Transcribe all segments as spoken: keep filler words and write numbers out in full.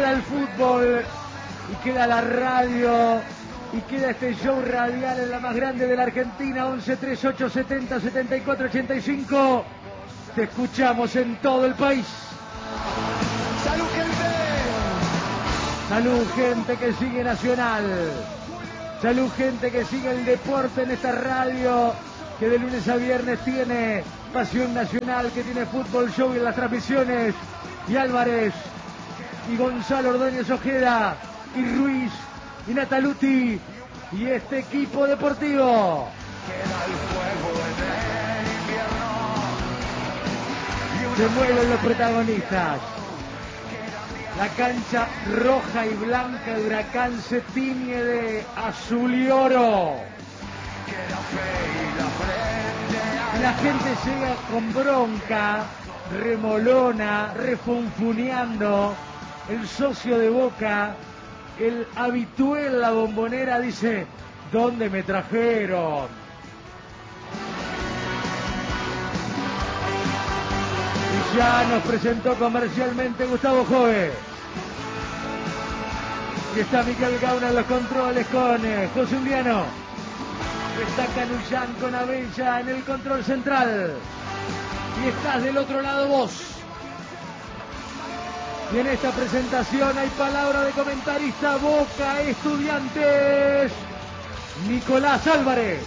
queda el fútbol, y queda la radio, y queda este show radial en la más grande de la Argentina. Once treinta y ocho setenta setenta y cuatro ochenta y cinco. Te escuchamos en todo el país. ¡Salud, gente! Salud, gente que sigue Nacional. Salud, gente que sigue el deporte en esta radio, que de lunes a viernes tiene Pasión Nacional, que tiene Fútbol Show en las transmisiones. Y Álvarez, y Gonzalo Ordóñez Ojeda, y Ruiz, y Nataluti, y este equipo deportivo. Se mueven los protagonistas. La cancha roja y blanca de Huracán se tiñe de azul y oro. La gente llega con bronca, remolona, refunfuneando. El socio de Boca, el habitué en la Bombonera, dice: ¿dónde me trajeron? Y ya nos presentó comercialmente Gustavo Jove. Y está Miguel Gauna en los controles con eh, José Uliano. Está Canullán con Abella en el control central. Y estás del otro lado vos. Y en esta presentación hay palabra de comentarista. Boca Estudiantes, Nicolás Álvarez.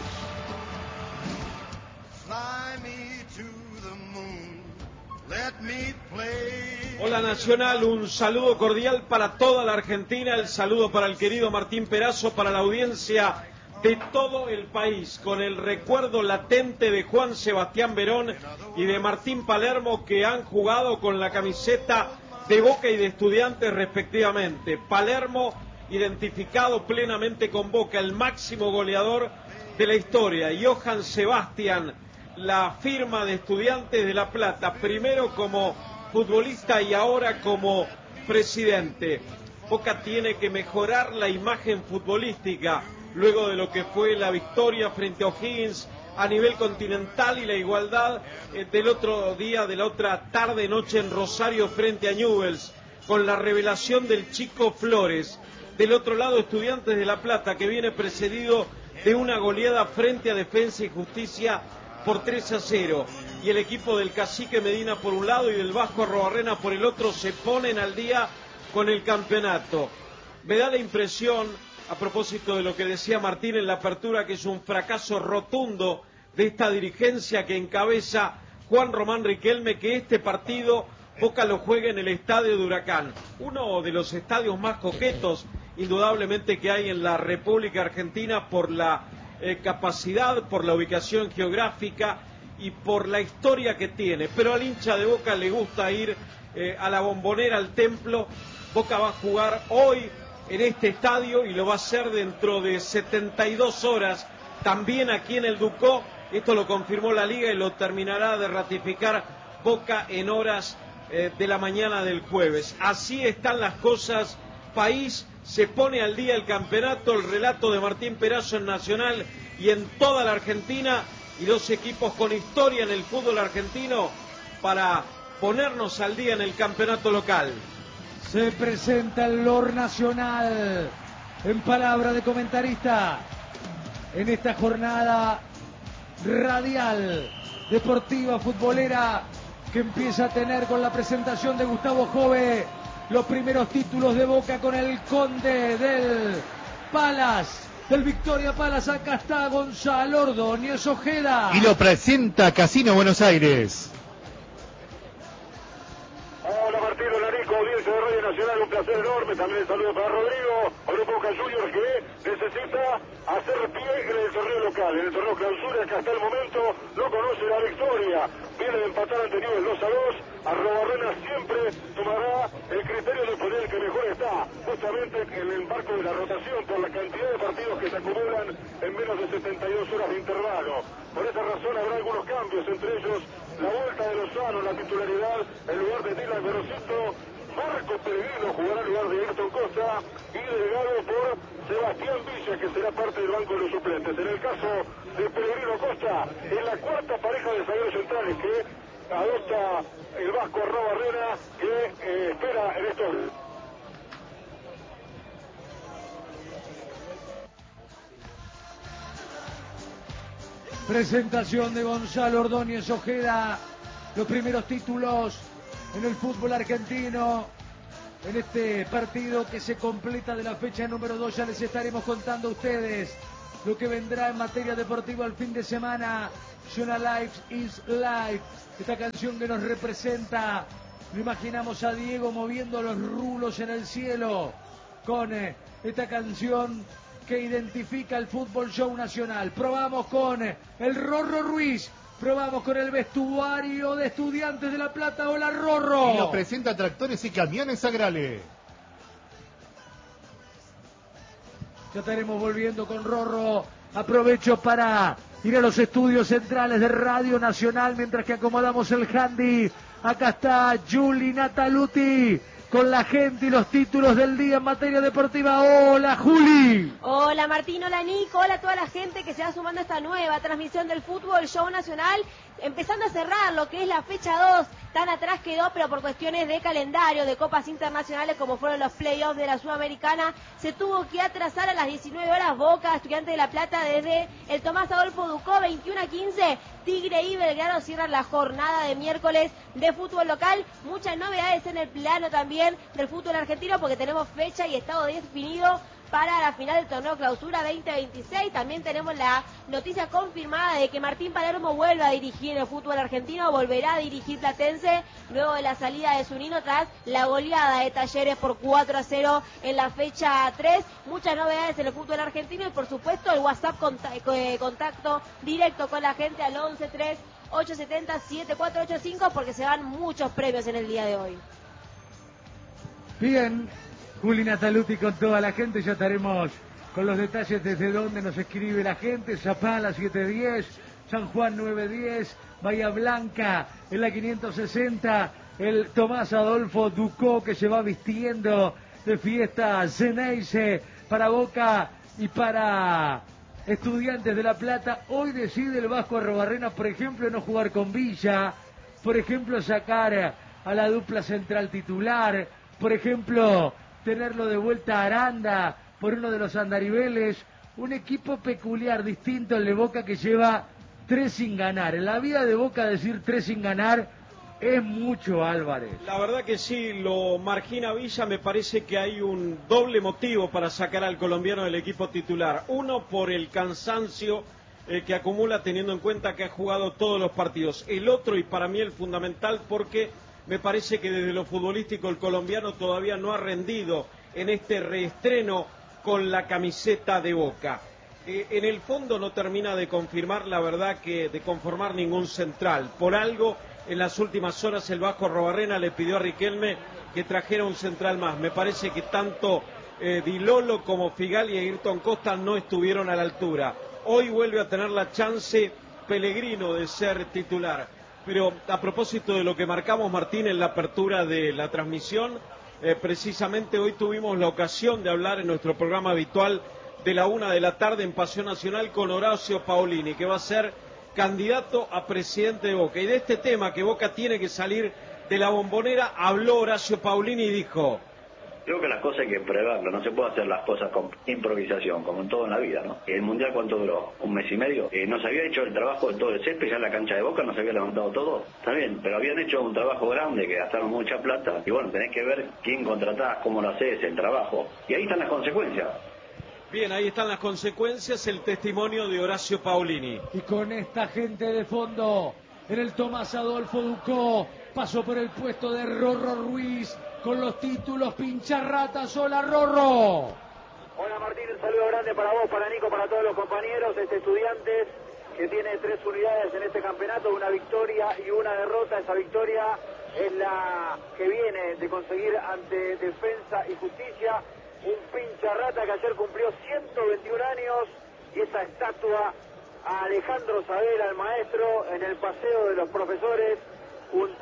Hola Nacional, un saludo cordial para toda la Argentina, el saludo para el querido Martín Perazo, para la audiencia de todo el país, con el recuerdo latente de Juan Sebastián Verón y de Martín Palermo, que han jugado con la camiseta de Boca y de Estudiantes respectivamente. Palermo identificado plenamente con Boca, el máximo goleador de la historia, y Johann Sebastián, la firma de Estudiantes de La Plata, primero como futbolista y ahora como presidente. Boca tiene que mejorar la imagen futbolística luego de lo que fue la victoria frente a O'Higgins a nivel continental y la igualdad eh, del otro día, de la otra tarde noche en Rosario frente a Newell's, con la revelación del Chico Flores. Del otro lado, Estudiantes de La Plata, que viene precedido de una goleada frente a Defensa y Justicia por tres a cero. Y el equipo del Cacique Medina por un lado y del Vasco Arrobarrena por el otro se ponen al día con el campeonato. Me da la impresión, a propósito de lo que decía Martín en la apertura, que es un fracaso rotundo de esta dirigencia que encabeza Juan Román Riquelme, que este partido Boca lo juegue en el estadio de Huracán, uno de los estadios más coquetos indudablemente que hay en la República Argentina por la eh, capacidad, por la ubicación geográfica y por la historia que tiene. Pero al hincha de Boca le gusta ir eh, a la Bombonera, al Templo. Boca va a jugar hoy en este estadio y lo va a hacer dentro de setenta y dos horas, también aquí en el Ducó. Esto lo confirmó la Liga y lo terminará de ratificar Boca en horas eh, de la mañana del jueves. Así están las cosas, país. Se pone al día el campeonato, el relato de Martín Perazo en Nacional y en toda la Argentina, y dos equipos con historia en el fútbol argentino para ponernos al día en el campeonato local. Se presenta el Lord Nacional en palabra de comentarista en esta jornada radial, deportiva, futbolera, que empieza a tener con la presentación de Gustavo Jove los primeros títulos de Boca con el Conde del Palace, del Victoria Palace. Acá está Gonzalo Ordóñez Ojeda. Y lo presenta Casino Buenos Aires. Hola Martín, hola Nico, audiencia de Radio Nacional, un placer enorme. También el saludo para Rodrigo, Grupo Boca Juniors, que necesita hacer pie en el torneo local, en el torneo clausura, que hasta el momento no conoce la victoria. Viene de empatar ante Newell's dos a dos. Arrobarrena siempre tomará el criterio de poner el que mejor está, justamente en el marco de la rotación, por la cantidad de partidos que se acumulan en menos de setenta y dos horas de intervalo. Por esa razón habrá algunos cambios, entre ellos la vuelta de Lozano, la titularidad en lugar de Dylan Gorosito. Marco Pellegrino jugará en lugar de Ayrton Costa y delegado por Sebastián Villa, que será parte del banco de los suplentes. En el caso de Pellegrino Costa, en la cuarta pareja de zagueros centrales que adopta el Vasco Arrobarrena, que eh, espera en estos... Presentación de Gonzalo Ordóñez Ojeda. Los primeros títulos en el fútbol argentino. En este partido que se completa de la fecha número dos, ya les estaremos contando a ustedes lo que vendrá en materia deportiva el fin de semana. Nacional Life is Life. Esta canción que nos representa. Lo imaginamos a Diego moviendo los rulos en el cielo con eh, esta canción que identifica el Fútbol Show Nacional. Probamos con eh, el Rorro Ruiz. Probamos con el vestuario de Estudiantes de La Plata. Hola, Rorro. Y nos presenta Tractores y Camiones Agrale. Ya estaremos volviendo con Rorro. Aprovecho para ir a los estudios centrales de Radio Nacional mientras que acomodamos el handy. Acá está Juli Nataluti con la gente y los títulos del día en materia deportiva. Hola, Juli. Hola, Martín. Hola, Nico. Hola a toda la gente que se va sumando a esta nueva transmisión del Fútbol Show Nacional. Empezando a cerrar lo que es la fecha dos. Tan atrás quedó, pero por cuestiones de calendario, de copas internacionales, como fueron los playoffs de la Sudamericana, se tuvo que atrasar a las diecinueve horas. Boca, Estudiantes de La Plata, desde el Tomás Adolfo Ducó, veintiuno a quince. Tigre y Belgrano cierran la jornada de miércoles de fútbol local. Muchas novedades en el plano también del fútbol argentino, porque tenemos fecha y estado definido para la final del torneo Clausura veinte veintiséis. También tenemos la noticia confirmada de que Martín Palermo vuelve a dirigir el fútbol argentino, volverá a dirigir Platense luego de la salida de Zunino tras la goleada de Talleres por cuatro a cero en la fecha tres. Muchas novedades en el fútbol argentino y por supuesto el WhatsApp contacto directo con la gente al once tres ocho siete cero siete cuatro ocho cinco, porque se van muchos premios en el día de hoy. Bien, Juli Nataluti con toda la gente. Ya estaremos con los detalles desde donde nos escribe la gente. Zapala siete diez, San Juan nueve diez, Bahía Blanca en la quinientos sesenta, el Tomás Adolfo Ducó que se va vistiendo de fiesta Ceneice para Boca y para Estudiantes de La Plata. Hoy decide el Vasco Arrobarrena, por ejemplo, no jugar con Villa, por ejemplo, sacar a la dupla central titular, por ejemplo, tenerlo de vuelta a Aranda por uno de los andariveles. Un equipo peculiar, distinto al de Boca, que lleva tres sin ganar. En la vida de Boca decir tres sin ganar es mucho, Álvarez. La verdad que sí, lo margina Villa. Me parece que hay un doble motivo para sacar al colombiano del equipo titular. Uno, por el cansancio eh, que acumula, teniendo en cuenta que ha jugado todos los partidos. El otro, y para mí el fundamental, porque me parece que desde lo futbolístico el colombiano todavía no ha rendido en este reestreno con la camiseta de Boca. Eh, en el fondo no termina de confirmar, la verdad, que de conformar ningún central. Por algo, en las últimas horas el Vasco Arrobarrena le pidió a Riquelme que trajera un central más. Me parece que tanto eh, Di Lolo como Figal y Ayrton Costa no estuvieron a la altura. Hoy vuelve a tener la chance Pellegrino de ser titular. Pero a propósito de lo que marcamos, Martín, en la apertura de la transmisión, eh, precisamente hoy tuvimos la ocasión de hablar en nuestro programa habitual de la una de la tarde en Pasión Nacional con Horacio Paolini, que va a ser candidato a presidente de Boca. Y de este tema, que Boca tiene que salir de la Bombonera, habló Horacio Paolini y dijo: creo que las cosas hay que preverlo, no se puede hacer las cosas con improvisación, como en todo en la vida, ¿no? El Mundial, ¿cuánto duró? ¿Un mes y medio? Eh, ¿No se había hecho el trabajo de todo el césped ya en la cancha de Boca? ¿No se había levantado todo? Está bien, pero habían hecho un trabajo grande, que gastaron mucha plata, y bueno, tenés que ver quién contratás, cómo lo haces, el trabajo, y ahí están las consecuencias. Bien, ahí están las consecuencias, el testimonio de Horacio Paolini. Y con esta gente de fondo, en el Tomás Adolfo Ducó, pasó por el puesto de Rorro Ruiz, con los títulos Pincharratas. Hola, Rorro. Hola, Martín, un saludo grande para vos, para Nico, para todos los compañeros. Este Estudiantes que tiene tres unidades en este campeonato, una victoria y una derrota. Esa victoria es la que viene de conseguir ante Defensa y Justicia un Pincharrata que ayer cumplió ciento veintiún años, y esa estatua a Alejandro Sabela, el maestro, en el paseo de los profesores, junto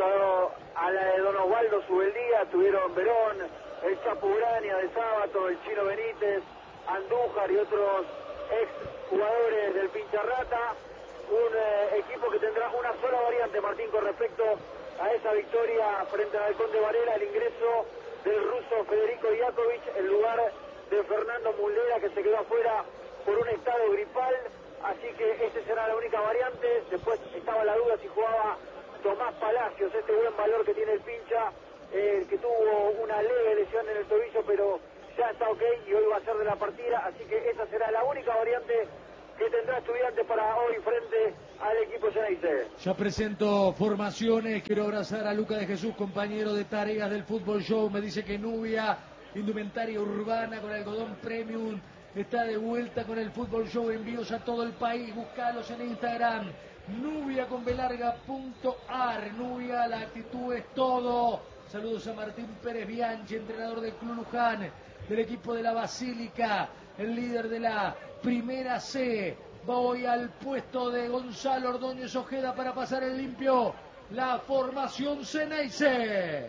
a la de Don Osvaldo Subeldía. Tuvieron Verón, el Chapo Urania de Sábato, el Chino Benítez, Andújar y otros ex jugadores del Pincharrata. Un eh, equipo que tendrá una sola variante, Martín, con respecto a esa victoria frente al Halcón de Varela: el ingreso del ruso Federico Iakovic en lugar de Fernando Muslera, que se quedó afuera por un estado gripal. así que esa será la única variante. Después estaba la duda si jugaba Tomás Palacios, este buen valor que tiene el pincha, eh, que tuvo una leve lesión en el tobillo, pero ya está ok y hoy va a ser de la partida, así que esa será la única variante que tendrá Estudiantes para hoy frente al equipo Geneise. Ya presento formaciones, quiero abrazar a Luca de Jesús, compañero de tareas del Fútbol Show. Me dice que Nubia, indumentaria urbana con algodón premium, está de vuelta con el Fútbol Show. Envíos a todo el país, buscalos en Instagram, nubia con belarga punto ar. Nubia, la actitud es todo. Saludos a Martín Pérez Bianchi, entrenador del Club Luján, del equipo de la Basílica, el líder de la Primera C. Voy al puesto de Gonzalo Ordóñez Ojeda para pasar el limpio. La formación Ceneice.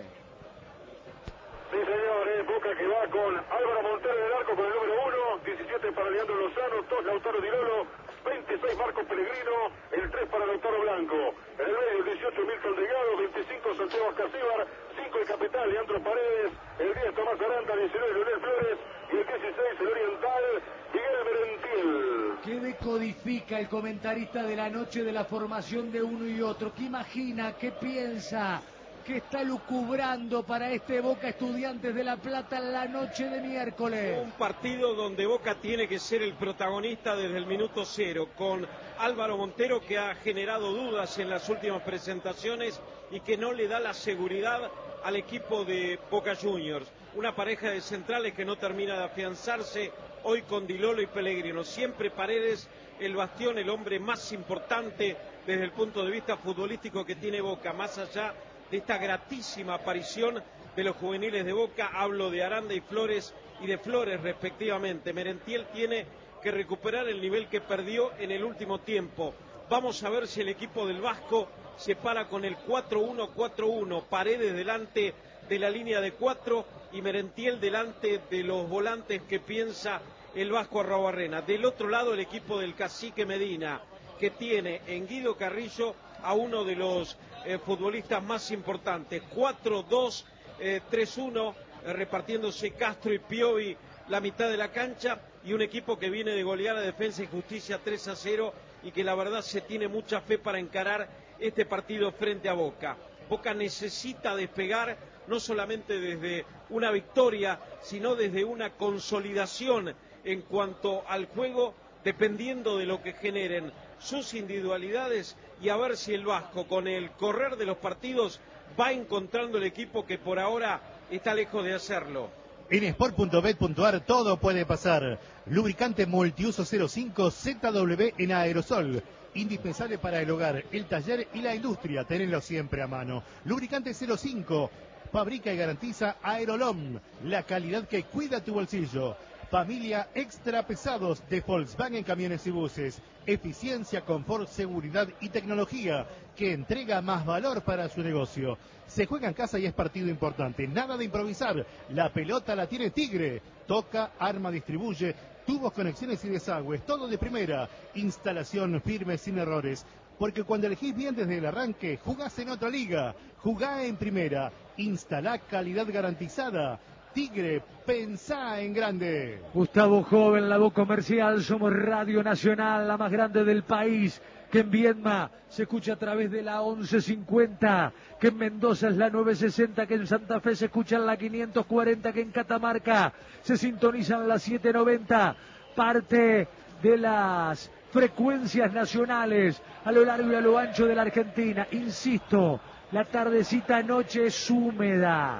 Sí, señor, eh, Boca que va con Álvaro Montero en el arco con el número uno, diecisiete para Leandro Lozano, dos Lautaro Di Lolo, veintiséis Marco Pellegrino, el tres para Lautaro Blanco. En el medio el dieciocho Milton Delgado, veinticinco Santiago Ascasíbar, cinco el capitán Leandro Paredes, el diez Tomás Aranda, diecinueve Leonel Flores y el dieciséis el oriental Miguel Merentiel. ¿Qué decodifica el comentarista de la noche de la formación de uno y otro? ¿Qué imagina? ¿Qué piensa? ¿Qué está lucubrando para este Boca Estudiantes de La Plata en la noche de miércoles? Un partido donde Boca tiene que ser el protagonista desde el minuto cero, con Álvaro Montero, que ha generado dudas en las últimas presentaciones y que no le da la seguridad al equipo de Boca Juniors. Una pareja de centrales que no termina de afianzarse hoy con Di Lolo y Pellegrino. Siempre Paredes, el bastión, el hombre más importante desde el punto de vista futbolístico que tiene Boca, más allá de esta gratísima aparición de los juveniles de Boca. Hablo de Aranda y Flores y de Flores respectivamente. Merentiel tiene que recuperar el nivel que perdió en el último tiempo. Vamos a ver si el equipo del Vasco se para con el cuatro uno cuatro uno, Paredes delante de la línea de cuatro y Merentiel delante de los volantes que piensa el Vasco Arruabarrena. Del otro lado el equipo del Cacique Medina, que tiene en Guido Carrillo a uno de los eh, futbolistas más importantes. cuatro dos tres uno, eh, repartiéndose Castro y Piovi la mitad de la cancha, y un equipo que viene de golear a Defensa y Justicia tres a cero y que la verdad se tiene mucha fe para encarar este partido frente a Boca. Boca necesita despegar no solamente desde una victoria, sino desde una consolidación en cuanto al juego, dependiendo de lo que generen sus individualidades, y a ver si el Vasco, con el correr de los partidos, va encontrando el equipo que por ahora está lejos de hacerlo. En sport punto bet punto ar todo puede pasar. Lubricante multiuso cero cinco Z W en aerosol. Indispensable para el hogar, el taller y la industria. Tenerlo siempre a mano. Lubricante cero cinco. Fabrica y garantiza Aerolom. La calidad que cuida tu bolsillo. Familia Extra Pesados de Volkswagen Camiones y Buses. Eficiencia, confort, seguridad y tecnología que entrega más valor para su negocio. Se juega en casa y es partido importante. Nada de improvisar. La pelota la tiene Tigre. Toca, arma, distribuye. Tubos, conexiones y desagües. Todo de primera. Instalación firme sin errores. Porque cuando elegís bien desde el arranque, jugás en otra liga. Jugá en primera. Instalá calidad garantizada. Tigre, pensá en grande. Gustavo Joven, la voz comercial, somos Radio Nacional, la más grande del país, que en Viedma se escucha a través de la once cincuenta, que en Mendoza es la novecientos sesenta, que en Santa Fe se escucha en la quinientos cuarenta, que en Catamarca se sintonizan las setecientos noventa, parte de las frecuencias nacionales a lo largo y a lo ancho de la Argentina. Insisto, la tardecita noche es húmeda.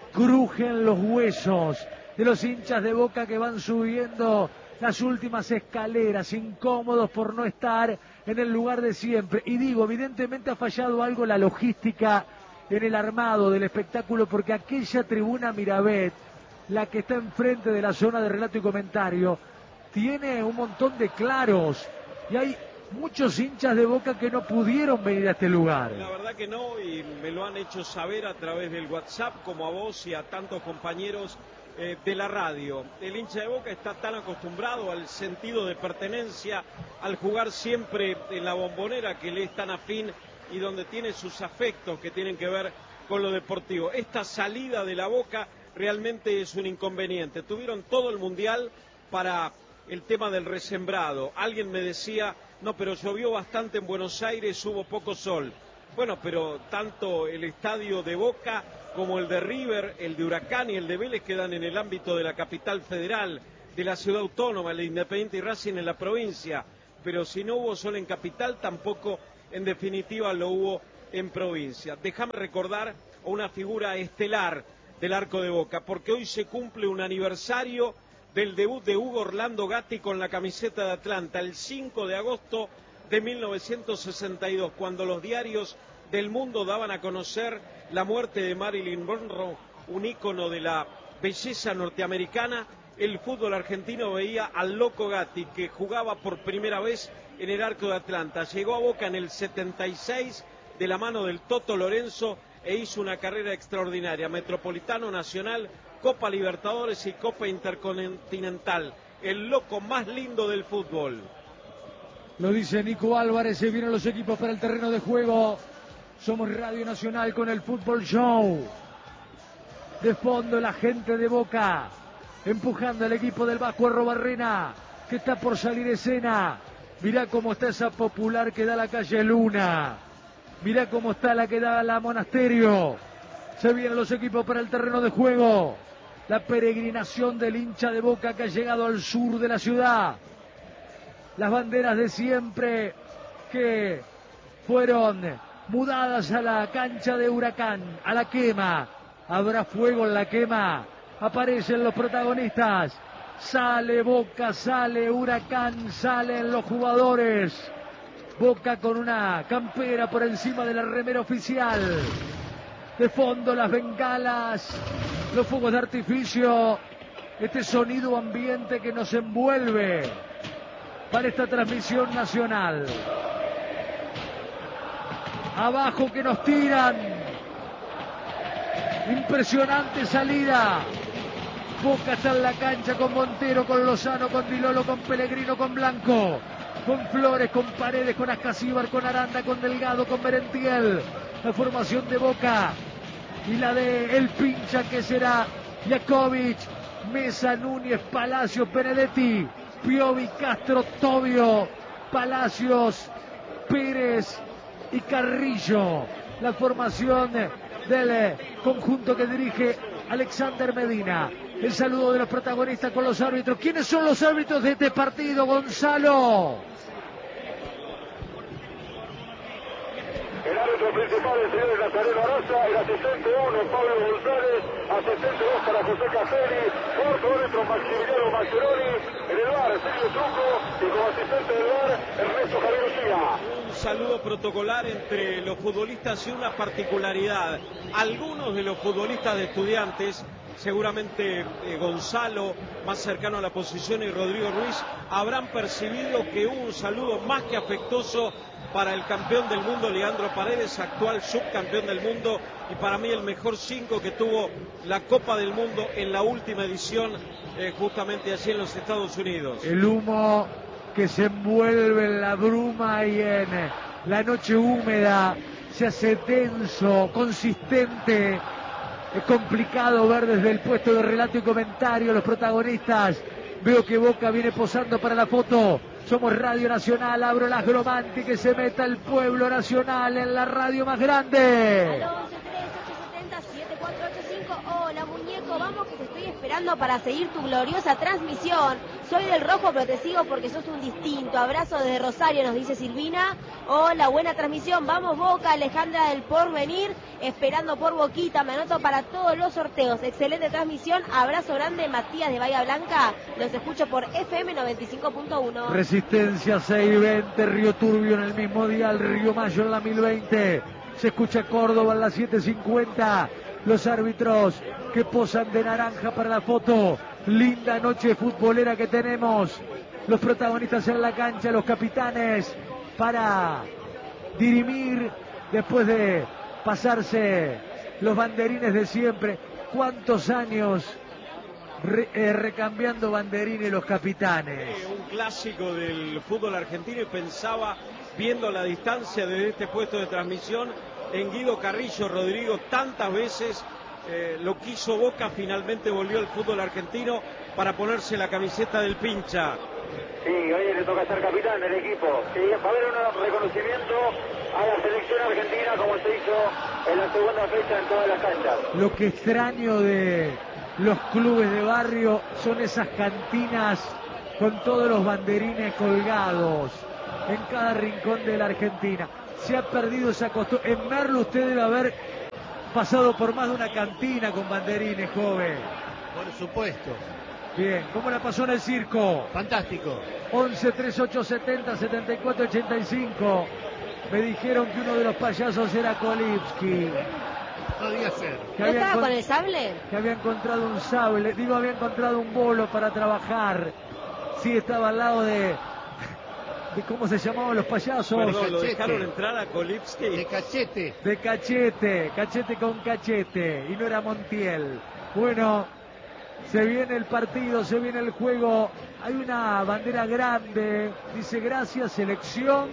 Crujen los huesos de los hinchas de Boca que van subiendo las últimas escaleras, incómodos por no estar en el lugar de siempre. Y digo, evidentemente ha fallado algo la logística en el armado del espectáculo, porque aquella tribuna Mirabet, la que está enfrente de la zona de relato y comentario, tiene un montón de claros y hay muchos hinchas de Boca que no pudieron venir a este lugar. La verdad que no, y me lo han hecho saber a través del WhatsApp, como a vos y a tantos compañeros eh, de la radio. El hincha de Boca está tan acostumbrado al sentido de pertenencia, al jugar siempre en la Bombonera, que le es tan afín y donde tiene sus afectos que tienen que ver con lo deportivo. Esta salida de la Boca realmente es un inconveniente. Tuvieron todo el Mundial para el tema del resembrado. Alguien me decía, no, pero llovió bastante en Buenos Aires, hubo poco sol. Bueno, pero tanto el estadio de Boca como el de River, el de Huracán y el de Vélez quedan en el ámbito de la capital federal, de la ciudad autónoma, el de Independiente y Racing en la provincia. Pero si no hubo sol en capital, tampoco en definitiva lo hubo en provincia. Déjame recordar a una figura estelar del arco de Boca, porque hoy se cumple un aniversario del debut de Hugo Orlando Gatti con la camiseta de Atlanta, el cinco de agosto de mil novecientos sesenta y dos, cuando los diarios del mundo daban a conocer la muerte de Marilyn Monroe, un ícono de la belleza norteamericana. El fútbol argentino veía al loco Gatti, que jugaba por primera vez en el arco de Atlanta. Llegó a Boca en el setenta y seis de la mano del Toto Lorenzo e hizo una carrera extraordinaria. Metropolitano, Nacional, Copa Libertadores y Copa Intercontinental. El loco más lindo del fútbol. Lo dice Nico Álvarez, se vienen los equipos para el terreno de juego. Somos Radio Nacional con el Fútbol Show. De fondo la gente de Boca, empujando al equipo del Vasco Arrobarrena, que está por salir escena. Mirá cómo está esa popular que da la calle Luna. Mirá cómo está la que da la Monasterio. Se vienen los equipos para el terreno de juego. La peregrinación del hincha de Boca que ha llegado al sur de la ciudad. Las banderas de siempre que fueron mudadas a la cancha de Huracán, a la quema. Habrá fuego en la quema. Aparecen los protagonistas. Sale Boca, sale Huracán, salen los jugadores. Boca con una campera por encima de la remera oficial. De fondo las bengalas, los fuegos de artificio. Este sonido ambiente que nos envuelve para esta transmisión nacional. Abajo que nos tiran. Impresionante salida. Boca está en la cancha con Montero, con Lozano, con Dilolo, con Pellegrino, con Blanco, con Flores, con Paredes, con Ascasíbar, con Aranda, con Delgado, con Merentiel. La formación de Boca y la de El Pincha, que será Jakovic, Mesa, Núñez, Palacios, Benedetti, Piovi, Castro, Tobio, Palacios, Pérez y Carrillo. La formación del conjunto que dirige Alexander Medina. El saludo de los protagonistas con los árbitros. ¿Quiénes son los árbitros de este partido, Gonzalo? El árbitro principal, el señor Nazareno Araza, el asistente uno, Pablo González, asistente dos para José Caselli, cuarto árbitro Maximiliano Mascheroni, en el bar Sergio Truco y como asistente del bar Ernesto Javier Lucía. Un saludo protocolar entre los futbolistas y una particularidad. Algunos de los futbolistas de Estudiantes, seguramente eh, Gonzalo, más cercano a la posición, y Rodrigo Ruiz, habrán percibido que hubo un saludo más que afectuoso para el campeón del mundo, Leandro Paredes, actual subcampeón del mundo, y para mí el mejor cinco que tuvo la Copa del Mundo en la última edición, eh, justamente allí en los Estados Unidos. El humo que se envuelve en la bruma y en la noche húmeda se hace denso, consistente. Es complicado ver desde el puesto de relato y comentario los protagonistas. Veo que Boca viene posando para la foto. Somos Radio Nacional, abro las Gromanti, que se meta el pueblo nacional en la radio más grande. Al once tres ocho siete cero siete cuatro ocho cinco. Hola muñeco, vamos que te estoy esperando para seguir tu gloriosa transmisión. Soy del rojo pero te sigo porque sos un distinto. Abrazo desde Rosario, nos dice Silvina. Hola, buena transmisión. Vamos Boca, Alejandra del Porvenir, esperando por Boquita. Me anoto para todos los sorteos. Excelente transmisión. Abrazo grande, Matías de Bahía Blanca. Los escucho por F M noventa y cinco punto uno. Resistencia seiscientos veinte, Río Turbio en el mismo día, el Río Mayo en la mil veinte. Se escucha Córdoba en la setecientos cincuenta. Los árbitros que posan de naranja para la foto. Linda noche futbolera que tenemos. Los protagonistas en la cancha, los capitanes, para dirimir después de pasarse los banderines de siempre. ¿Cuántos años re, eh, recambiando banderines los capitanes? Eh, un clásico del fútbol argentino, y pensaba, viendo la distancia desde este puesto de transmisión, en Guido Carrillo. Rodrigo, tantas veces eh, lo quiso Boca, finalmente volvió al fútbol argentino para ponerse la camiseta del Pincha. Sí, hoy le toca ser capitán del equipo. Sí, va a haber un reconocimiento a la selección argentina como se hizo en la segunda fecha en todas las canchas. Lo que extraño de los clubes de barrio son esas cantinas con todos los banderines colgados en cada rincón de la Argentina. Se ha perdido esa costumbre. En Merlo usted debe haber pasado por más de una cantina con banderines, joven. Por supuesto. Bien, ¿cómo la pasó en el circo? Fantástico. once, treinta y ocho, setenta, setenta y cuatro, ochenta y cinco. Me dijeron que uno de los payasos era Kolipsky. Podía ser. ¿No estaba con el sable? Que había encontrado un sable. Digo, había encontrado un bolo para trabajar. Sí, estaba al lado de... de ¿cómo se llamaban los payasos? Perdón, ¿lo dejaron entrar a Kolipsky? De cachete. De cachete. Cachete con cachete. Y no era Montiel. Bueno, se viene el partido, se viene el juego. Hay una bandera grande. Dice, gracias, selección.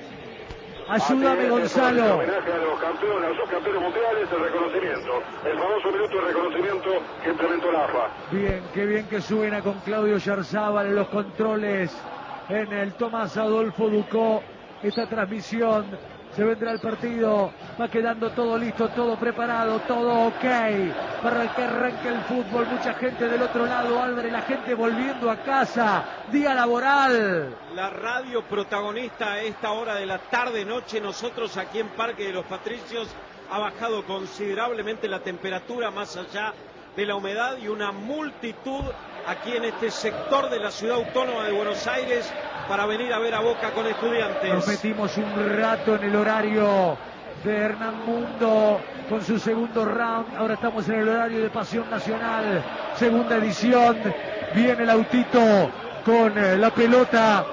Ayúdame, Gonzalo. En homenaje a los campeones, a los subcampeones mundiales, el reconocimiento. El famoso minuto de reconocimiento que implementó la A F A. Bien, qué bien que suena con Claudio Yarzábal en los controles. En el Tomás Adolfo Ducó. Esta transmisión. Se vendrá el partido, va quedando todo listo, todo preparado, todo ok, para que arranque el fútbol. Mucha gente del otro lado, Álvarez, la gente volviendo a casa, día laboral. La radio protagonista a esta hora de la tarde-noche, nosotros aquí en Parque de los Patricios, ha bajado considerablemente la temperatura más allá de la humedad y una multitud aquí en este sector de la ciudad autónoma de Buenos Aires para venir a ver a Boca con Estudiantes. Nos metimos un rato en el horario de Hernán Mundo con su segundo round. Ahora estamos en el horario de Pasión Nacional, segunda edición. Viene el autito con eh, la pelota.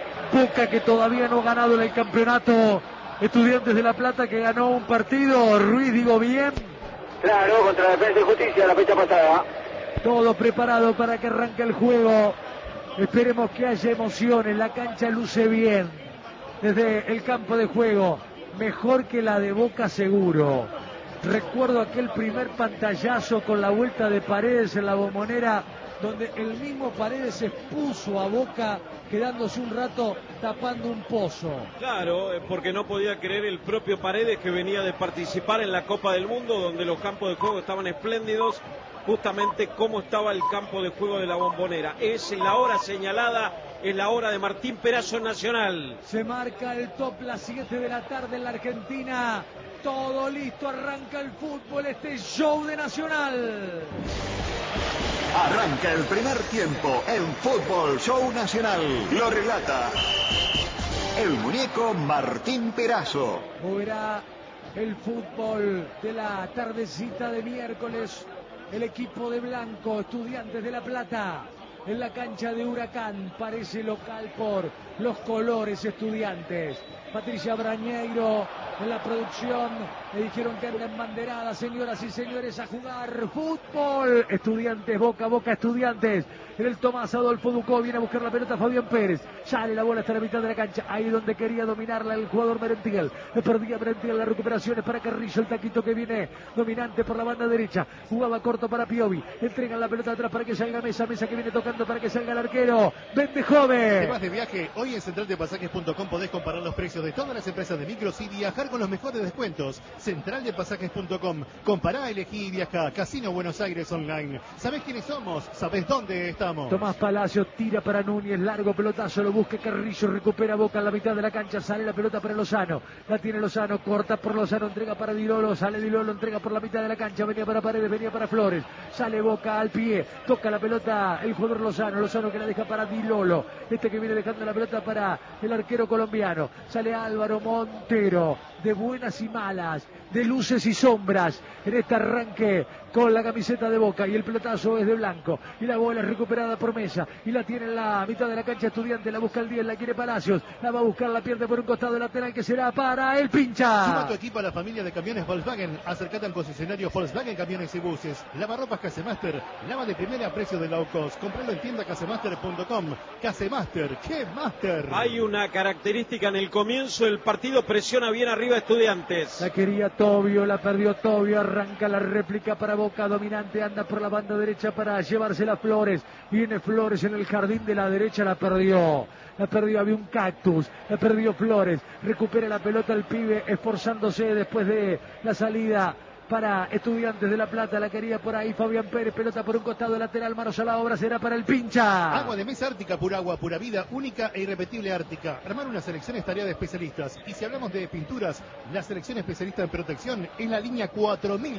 Boca que todavía no ha ganado en el campeonato. Estudiantes de La Plata que ganó un partido. Ruiz, digo bien. Claro, contra Defensa y Justicia la fecha pasada. Todo preparado para que arranque el juego. Esperemos que haya emociones. La cancha luce bien desde el campo de juego. Mejor que la de Boca seguro. Recuerdo aquel primer pantallazo con la vuelta de Paredes en la Bombonera, donde el mismo Paredes expuso a Boca quedándose un rato tapando un pozo. Claro, porque no podía creer el propio Paredes, que venía de participar en la Copa del Mundo, donde los campos de juego estaban espléndidos, justamente como estaba el campo de juego de la Bombonera. Es la hora señalada, es la hora de Martín Perazo en Nacional. Se marca el top, las siete de la tarde en la Argentina. Todo listo, arranca el fútbol, este show de Nacional. Arranca el primer tiempo en Fútbol Show Nacional. Lo relata el muñeco Martín Perazo. Moverá el fútbol de la tardecita de miércoles. El equipo de blanco, Estudiantes de La Plata, en la cancha de Huracán. Parece local por los colores Estudiantes. Patricia Brañeiro en la producción. Le dijeron que anda en banderada, señoras y señores, a jugar fútbol. Estudiantes, Boca, Boca, Estudiantes. En el Tomás Adolfo Ducó viene a buscar la pelota Fabián Pérez. Sale la bola hasta la mitad de la cancha. Ahí donde quería dominarla el jugador Merentiel. Le perdía Merentiel, las recuperaciones para Carrillo. El taquito que viene dominante por la banda derecha. Jugaba corto para Piovi. Entregan la pelota atrás para que salga Mesa. Mesa que viene tocando para que salga el arquero. Vende joven. ¿Te vas de viaje? Hoy en central de pasajes punto com podés comparar los precios de todas las empresas de micros y viajar con los mejores descuentos. central de pasajes punto com. Compará, elegí y viaja. Casino Buenos Aires Online. ¿Sabés quiénes somos? ¿Sabés dónde estamos? Tomás Palacio tira para Núñez. Largo pelotazo. Lo busca Carrillo. Recupera Boca en la mitad de la cancha. Sale la pelota para Lozano. La tiene Lozano. Corta por Lozano. Entrega para Dilolo. Sale Dilolo. Entrega por la mitad de la cancha. Venía para Paredes. Venía para Flores. Sale Boca al pie. Toca la pelota el jugador Lozano. Lozano que la deja para Dilolo. Este que viene dejando la pelota para el arquero colombiano. Sale Álvaro Montero. De buenas y malas. De luces y sombras. En este arranque con la camiseta de Boca. Y el pelotazo es de Blanco. Y la bola es recuperada por Mesa. Y la tiene en la mitad de la cancha Estudiante. La busca el diez. La quiere Palacios. La va a buscar. La pierde por un costado lateral que será para el Pincha. Suma tu equipo a la familia de camiones Volkswagen. Acércate al concesionario Volkswagen Camiones y Buses. Lavarropas Casemaster. Lava de primera a precio de low cost. Compralo en tienda casemaster punto com. Casemaster. ¡Qué master! Hay una característica en el comienzo del partido. Presiona bien arriba arriba Estudiantes. La quería Tobio, la perdió Tobio, arranca la réplica para Boca, dominante, anda por la banda derecha para llevársela Flores. Viene Flores en el jardín de la derecha, la perdió. La perdió, había un cactus, la perdió Flores. Recupera la pelota el pibe, esforzándose después de la salida para Estudiantes de La Plata, la quería por ahí Fabián Pérez, pelota por un costado lateral, manos a la obra, será para el Pincha. Agua de mesa Ártica, pura agua, pura vida, única e irrepetible Ártica. Armar una selección es tarea de especialistas. Y si hablamos de pinturas, la selección especialista en protección en la línea cuatro mil.